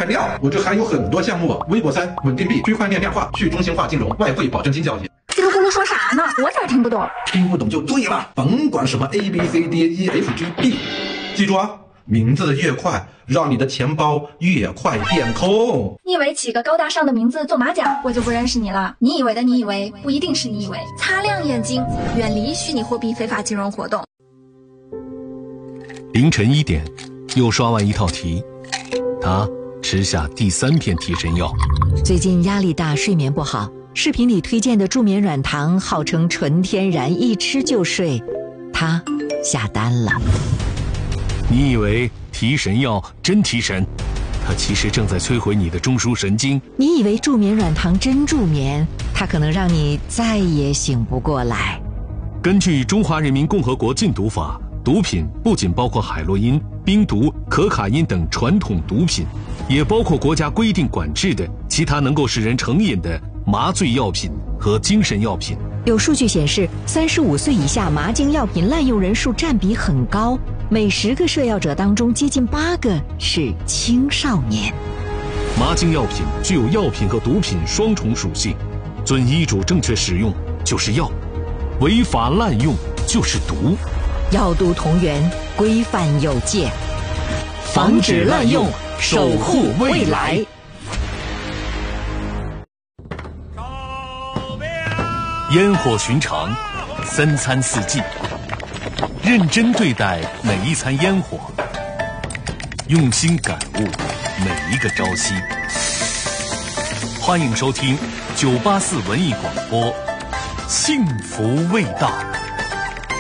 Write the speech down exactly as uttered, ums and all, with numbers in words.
还料，我这还有很多项目：微博三、稳定币、区块链量化、去中心化金融、外汇保证金交易。 叽里咕噜说啥呢？我咋听不懂？ 听不懂就对了，甭管什么 A B C D E F G B， 记住啊，名字越快，让你的钱包越快变空。 你以为起个高大上的名字做马甲，我就不认识你了？你以为的你以为，不一定是你以为。擦亮眼睛，远离虚拟货币非法金融活动。 凌晨一点，又刷完一套题，他吃下第三片提神药。 最近压力大，睡眠不好。视频里推荐的助眠软糖号称纯天然，一吃就睡，他下单了。 你以为提神药真提神，它其实正在摧毁你的中枢神经。 你以为助眠软糖真助眠，它可能让你再也醒不过来。 根据《中华人民共和国禁毒法》，毒品不仅包括海洛因、冰毒、可卡因等传统毒品，也包括国家规定管制的其他能够使人成瘾的麻醉药品和精神药品。 有数据显示，三十五岁以下麻精药品滥用人数占比很高，每十个摄药者当中接近八个是青少年。 麻精药品具有药品和毒品双重属性，遵医嘱正确使用就是药，违法滥用就是毒。 药毒同源，规范有界，防止滥用，守护未来。 烟火寻常，三餐四季，认真对待每一餐烟火，用心感悟每一个朝夕。欢迎收听九八四文艺广播，幸福味道。